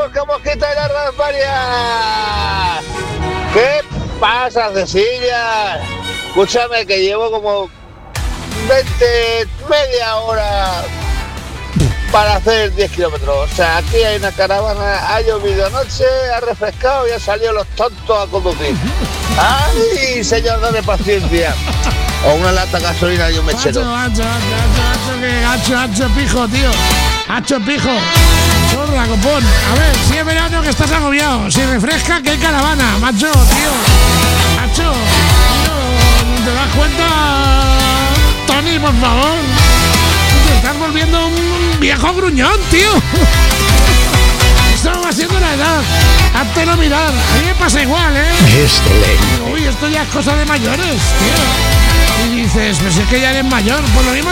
Borja Mosquita de las Rasparias. ¿Qué pasa, Cecilia? Escúchame, que llevo como media hora para hacer 10 kilómetros. O sea, aquí hay una caravana, ha llovido anoche, ha refrescado y han salido los tontos a conducir. ¡Ay, señor, dame paciencia! O una lata de gasolina y un mechero. Hacho, pijo, tío. Hacho, pijo. Chorra, copón. A ver, si es verano que estás agobiado. Si refresca, que hay caravana, macho, tío. Hacho, tío, ¿te das cuenta? Tony, por favor. Te estás volviendo un viejo gruñón, tío. Esto va siendo la edad. Háztelo mirar. A mí me pasa igual, ¿eh? Excelente. Uy, esto ya es cosa de mayores, tío. Y dices, pues es que ya eres mayor. Por lo mismo